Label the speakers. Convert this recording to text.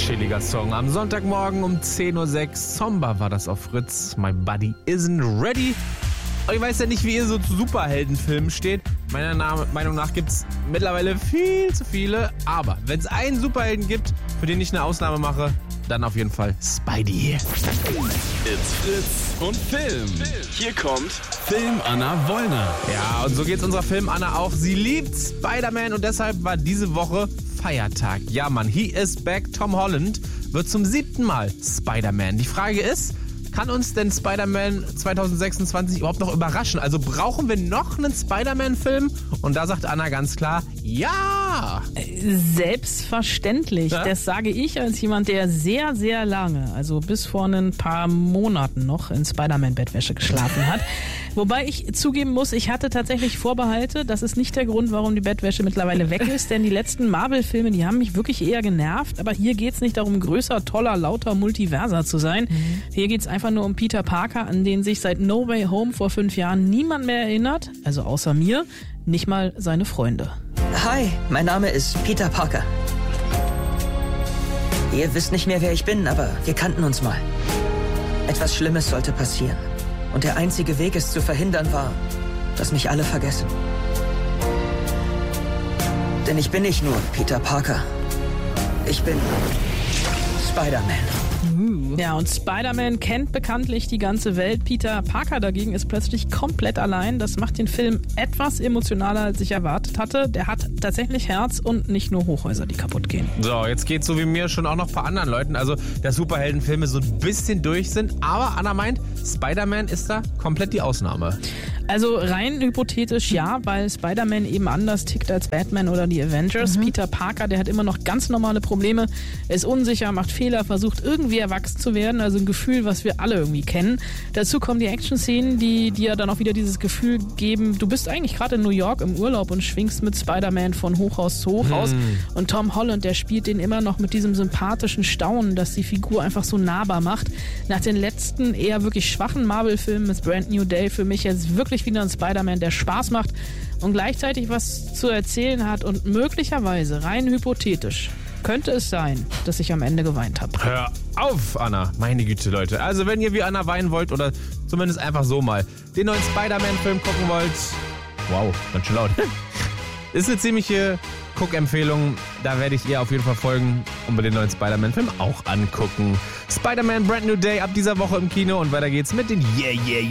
Speaker 1: Chilliger Song. Am Sonntagmorgen um 10.06 Uhr. Zomba war das auf Fritz. My Body Isn't Ready. Und ich weiß ja nicht, wie ihr so zu Superheldenfilmen steht. Meiner Meinung nach gibt es mittlerweile viel zu viele. Aber wenn es einen Superhelden gibt, für den ich eine Ausnahme mache, dann auf jeden Fall Spidey.
Speaker 2: It's Fritz und Film. Hier kommt Film Anna Wollner.
Speaker 1: Ja, und so geht's unserer Film Anna auch. Sie liebt Spider-Man und deshalb war diese Woche Feiertag. Ja, Mann, he is back. Tom Holland wird zum 7. Mal Spider-Man. Die Frage ist, kann uns denn Spider-Man 2026 überhaupt noch überraschen? Also brauchen wir noch einen Spider-Man-Film? Und da sagt Anna ganz klar, ja!
Speaker 3: Selbstverständlich. Ja? Das sage ich als jemand, der sehr, sehr lange, also bis vor ein paar Monaten noch in Spider-Man-Bettwäsche geschlafen hat. Wobei ich zugeben muss, ich hatte tatsächlich Vorbehalte. Das ist nicht der Grund, warum die Bettwäsche mittlerweile weg ist, denn die letzten Marvel-Filme, die haben mich wirklich eher genervt. Aber hier geht es nicht darum, größer, toller, lauter Multiverser zu sein. Hier geht es einfach nur um Peter Parker, an den sich seit No Way Home vor 5 Jahren niemand mehr erinnert, also außer mir, nicht mal seine Freunde.
Speaker 4: Hi, mein Name ist Peter Parker. Ihr wisst nicht mehr, wer ich bin, aber wir kannten uns mal. Etwas Schlimmes sollte passieren. Und der einzige Weg, es zu verhindern, war, dass mich alle vergessen. Denn ich bin nicht nur Peter Parker. Ich bin Spider-Man.
Speaker 3: Ja, und Spider-Man kennt bekanntlich die ganze Welt. Peter Parker dagegen ist plötzlich komplett allein. Das macht den Film etwas emotionaler, als ich erwartet hatte. Der hat tatsächlich Herz und nicht nur Hochhäuser, die kaputt gehen.
Speaker 1: So, jetzt geht's so wie mir schon auch noch ein paar anderen Leuten. Also, dass Superheldenfilme so ein bisschen durch sind. Aber Anna meint, Spider-Man ist da komplett die Ausnahme.
Speaker 3: Also rein hypothetisch ja, weil Spider-Man eben anders tickt als Batman oder die Avengers. Peter Parker, der hat immer noch ganz normale Probleme, ist unsicher, macht Fehler, versucht irgendwie erwachsen zu werden. Also ein Gefühl, was wir alle irgendwie kennen. Dazu kommen die Action-Szenen, die dir dann auch wieder dieses Gefühl geben, du bist eigentlich gerade in New York im Urlaub und schwingst mit Spider-Man von Hochhaus zu Hochhaus. Und Tom Holland, der spielt den immer noch mit diesem sympathischen Staunen, das die Figur einfach so nahbar macht. Nach den letzten eher wirklich schwachen Marvel-Filmen ist Brand New Day für mich jetzt wirklich wieder ein Spider-Man, der Spaß macht und gleichzeitig was zu erzählen hat und möglicherweise, rein hypothetisch, könnte es sein, dass ich am Ende geweint habe.
Speaker 1: Hör auf, Anna. Meine Güte, Leute. Also wenn ihr wie Anna weinen wollt oder zumindest einfach so mal den neuen Spider-Man-Film gucken wollt, wow, ganz schön laut, ist eine ziemliche Guck-Empfehlung. Da werde ich ihr auf jeden Fall folgen und mir den neuen Spider-Man-Film auch angucken. Spider-Man Brand New Day ab dieser Woche im Kino und weiter geht's mit den Yeah, Yeah,